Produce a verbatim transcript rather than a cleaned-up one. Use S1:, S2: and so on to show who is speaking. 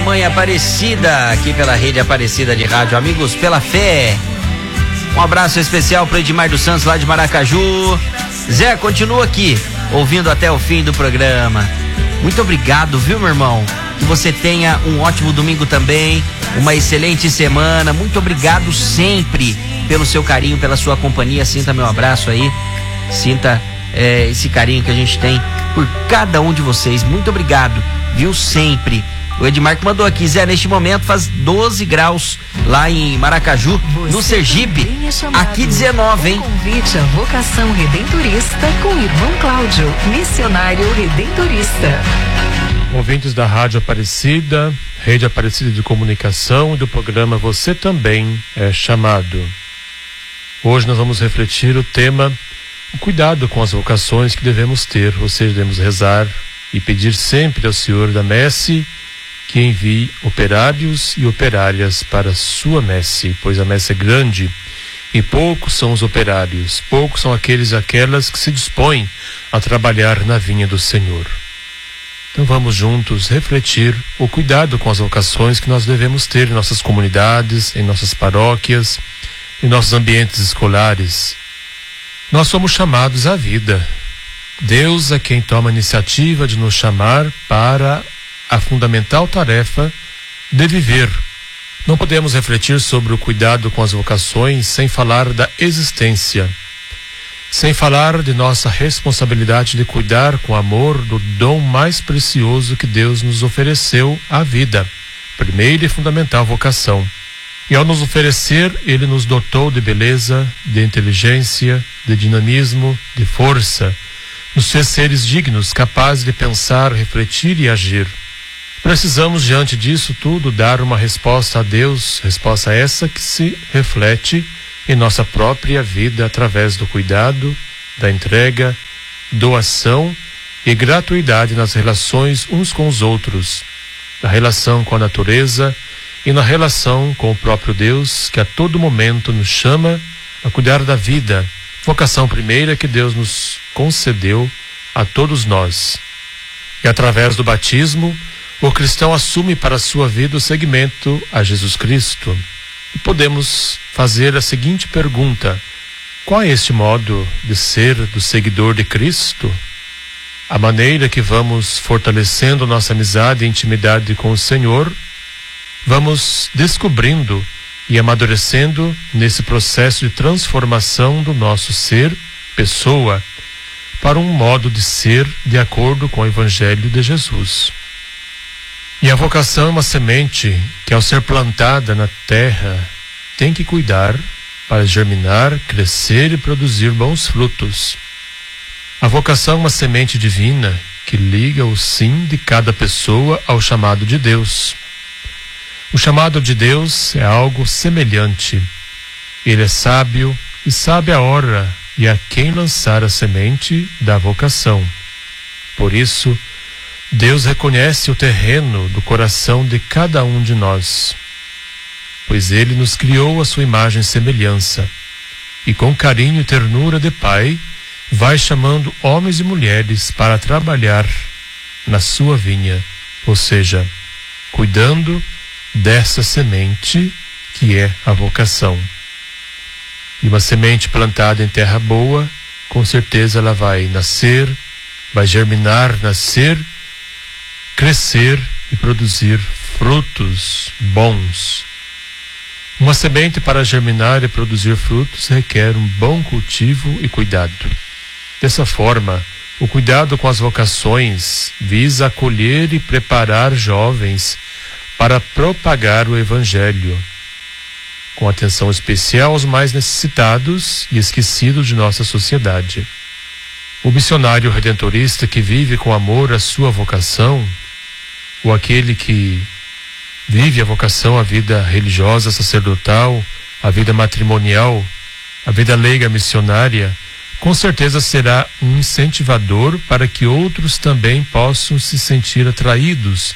S1: Mãe Aparecida, aqui pela Rede Aparecida de Rádio, Amigos pela Fé. Um abraço especial para Edmar dos Santos, lá de Maracaju. Zé, continua aqui, ouvindo até o fim do programa. Muito obrigado, viu, meu irmão? Que você tenha um ótimo domingo também, uma excelente semana. Muito obrigado sempre pelo seu carinho, pela sua companhia. Sinta meu abraço aí, sinta é, esse carinho que a gente tem por cada um de vocês. Muito obrigado, viu, sempre. O Edmar que mandou aqui, Zé, neste momento faz doze graus lá em Maracaju, você no Sergipe, é aqui dezenove, hein?
S2: Convite à vocação redentorista com o irmão Cláudio, missionário redentorista.
S3: Ouvintes da Rádio Aparecida, Rede Aparecida de Comunicação e do programa Você Também é Chamado. Hoje nós vamos refletir o tema, o cuidado com as vocações que devemos ter, ou seja, devemos rezar e pedir sempre ao Senhor da Messe que envie operários e operárias para a sua messe, pois a messe é grande e poucos são os operários, poucos são aqueles e aquelas que se dispõem a trabalhar na vinha do Senhor. Então vamos juntos refletir o cuidado com as vocações que nós devemos ter em nossas comunidades, em nossas paróquias, em nossos ambientes escolares. Nós somos chamados à vida. Deus é quem toma a iniciativa de nos chamar para a fundamental tarefa de viver. Não podemos refletir sobre o cuidado com as vocações sem falar da existência, sem falar de nossa responsabilidade de cuidar com amor do dom mais precioso que Deus nos ofereceu, a vida, primeira e fundamental vocação. E ao nos oferecer, Ele nos dotou de beleza, de inteligência, de dinamismo, de força, nos fez seres dignos, capazes de pensar, refletir e agir. Precisamos, diante disso tudo, dar uma resposta a Deus, resposta essa que se reflete em nossa própria vida através do cuidado, da entrega, doação e gratuidade nas relações uns com os outros, na relação com a natureza e na relação com o próprio Deus, que a todo momento nos chama a cuidar da vida, vocação primeira que Deus nos concedeu a todos nós. E através do batismo, o cristão assume para a sua vida o seguimento a Jesus Cristo. E podemos fazer a seguinte pergunta: qual é este modo de ser do seguidor de Cristo? A maneira que vamos fortalecendo nossa amizade e intimidade com o Senhor, vamos descobrindo e amadurecendo nesse processo de transformação do nosso ser, pessoa, para um modo de ser de acordo com o Evangelho de Jesus. E a vocação é uma semente que, ao ser plantada na terra, tem que cuidar para germinar, crescer e produzir bons frutos. A vocação é uma semente divina que liga o sim de cada pessoa ao chamado de Deus. O chamado de Deus é algo semelhante. Ele é sábio e sabe a hora e a quem lançar a semente da vocação. Por isso, Deus reconhece o terreno do coração de cada um de nós, pois Ele nos criou a sua imagem e semelhança, e com carinho e ternura de Pai, vai chamando homens e mulheres para trabalhar na sua vinha, ou seja, cuidando dessa semente que é a vocação. E uma semente plantada em terra boa, com certeza ela vai nascer, vai germinar, nascer, crescer e produzir frutos bons. Uma semente, para germinar e produzir frutos, requer um bom cultivo e cuidado. Dessa forma, o cuidado com as vocações visa acolher e preparar jovens para propagar o Evangelho, com atenção especial aos mais necessitados e esquecidos de nossa sociedade. O missionário redentorista que vive com amor a sua vocação, ou aquele que vive a vocação, a vida religiosa, sacerdotal, a vida matrimonial, a vida leiga missionária, com certeza será um incentivador para que outros também possam se sentir atraídos